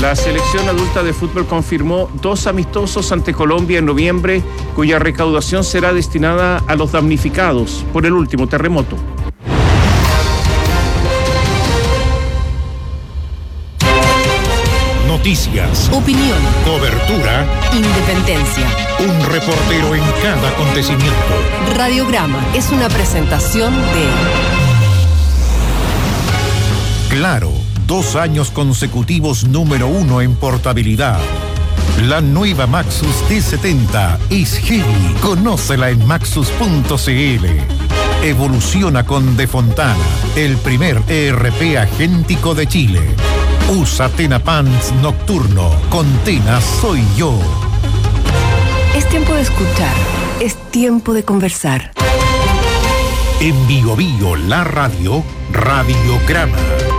La selección adulta de fútbol confirmó 2 amistosos ante Colombia en noviembre, cuya recaudación será destinada a los damnificados por el último terremoto. Noticias, opinión, cobertura, independencia. Un reportero en cada acontecimiento. Radiograma es una presentación de Claro, 2 años consecutivos número 1 en portabilidad. La nueva Maxus T70 es heavy. Conócela en maxus.cl. Evoluciona con De Fontana, el primer ERP agéntico de Chile. Usa Tena Pants Nocturno. Con Tena soy yo. Es tiempo de escuchar. Es tiempo de conversar. En Bio Bio, la radio, Radiograma.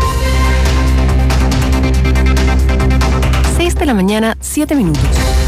6 de la mañana, 7 minutos.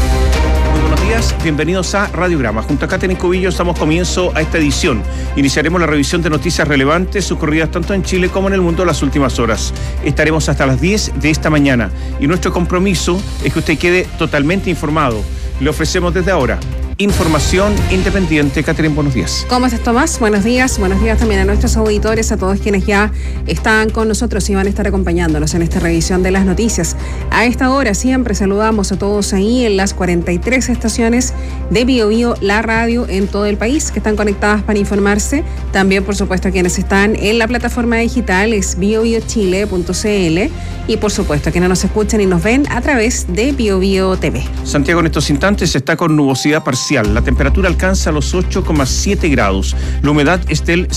Muy buenos días, bienvenidos a Radiograma. Junto a Katherine Cubillos damos comienzo a esta edición. Iniciaremos la revisión de noticias relevantes ocurridas tanto en Chile como en el mundo en las últimas horas. Estaremos hasta las 10 de esta mañana y nuestro compromiso es que usted quede totalmente informado. Le ofrecemos desde ahora información independiente. Katherine, buenos días. ¿Cómo estás, Tomás? Buenos días también a nuestros auditores, a todos quienes ya están con nosotros y van a estar acompañándonos en esta revisión de las noticias. A esta hora siempre saludamos a todos ahí en las 43 estaciones de Bio Bio, la radio en todo el país, que están conectadas para informarse. También, por supuesto, a quienes están en la plataforma digital es biobiochile.cl y, por supuesto, a quienes nos escuchan y nos ven a través de Bio Bio TV. Santiago en estos instantes está con nubosidad parcial. La temperatura alcanza los 8,7 grados. La humedad es del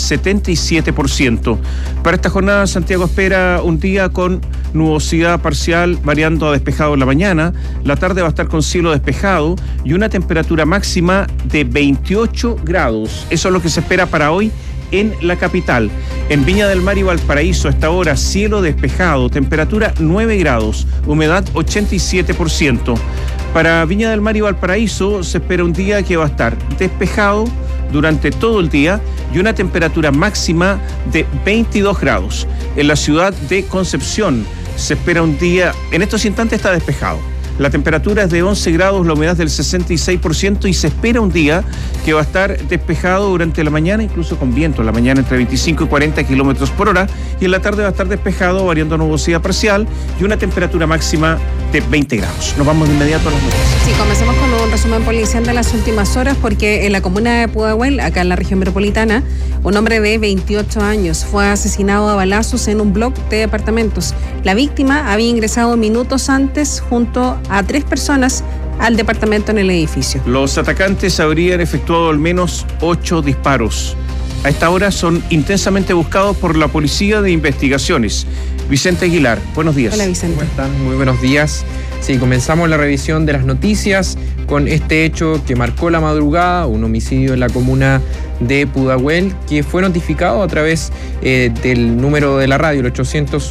77%. Para esta jornada, Santiago espera un día con nubosidad parcial variando a despejado en la mañana. La tarde va a estar con cielo despejado y una temperatura máxima de 28 grados. Eso es lo que se espera para hoy en la capital. En Viña del Mar y Valparaíso, a esta hora, cielo despejado, temperatura 9 grados, humedad 87%. Para Viña del Mar y Valparaíso se espera un día que va a estar despejado durante todo el día y una temperatura máxima de 22 grados. En la ciudad de Concepción se espera un día, en estos instantes está despejado. La temperatura es de 11 grados, la humedad del 66% y se espera un día que va a estar despejado durante la mañana, incluso con viento en la mañana entre 25 y 40 kilómetros por hora, y en la tarde va a estar despejado, variando a nubosidad parcial y una temperatura máxima de 20 grados. Nos vamos de inmediato a las noticias. Sí, comencemos con un resumen policial de las últimas horas, porque en la comuna de Pudahuel, acá en la región metropolitana, un hombre de 28 años fue asesinado a balazos en un bloque de departamentos. La víctima había ingresado minutos antes junto a 3 personas al departamento en el edificio. Los atacantes habrían efectuado al menos 8 disparos. A esta hora son intensamente buscados por la Policía de Investigaciones. Vicente Aguilar, buenos días. Hola, Vicente. ¿Cómo están? Muy buenos días. Sí, comenzamos la revisión de las noticias con este hecho que marcó la madrugada, un homicidio en la comuna de Pudahuel, que fue notificado a través del número de la radio, el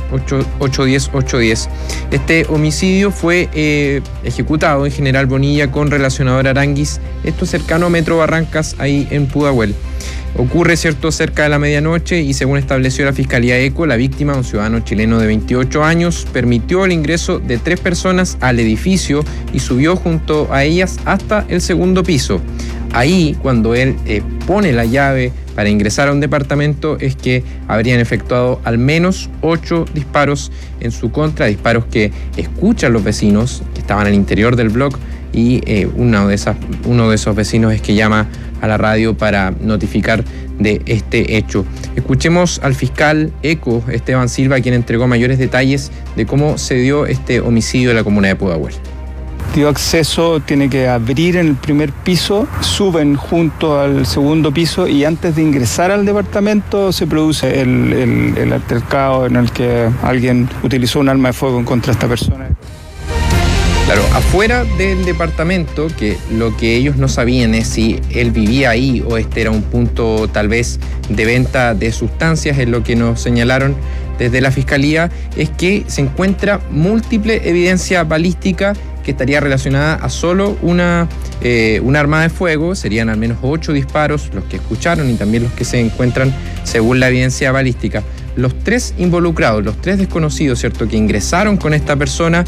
800-810-810. Este homicidio fue ejecutado en General Bonilla con relacionador Aranguis, esto cercano a Metro Barrancas, ahí en Pudahuel. Ocurre, ¿cierto?, cerca de la medianoche y según estableció la Fiscalía ECO, la víctima, un ciudadano chileno de 28 años, permitió el ingreso de 3 personas al edificio y subió junto a ellas hasta el segundo piso. Ahí, cuando él pone la llave para ingresar a un departamento, es que habrían efectuado al menos 8 disparos en su contra, disparos que escuchan los vecinos que estaban al interior del bloque y uno de esos vecinos es que llama a la radio para notificar de este hecho. Escuchemos al fiscal ECO, Esteban Silva, quien entregó mayores detalles de cómo se dio este homicidio en la comuna de Pudahuel. Dio acceso, tiene que abrir en el primer piso, suben junto al segundo piso y antes de ingresar al departamento se produce el altercado en el que alguien utilizó un arma de fuego contra esta persona. Claro, afuera del departamento, que lo que ellos no sabían es si él vivía ahí o este era un punto tal vez de venta de sustancias, es lo que nos señalaron desde la Fiscalía, es que se encuentra múltiple evidencia balística que estaría relacionada a solo una arma de fuego. Serían al menos 8 disparos los que escucharon y también los que se encuentran según la evidencia balística. Los 3 involucrados, los 3 desconocidos, ¿cierto?, que ingresaron con esta persona,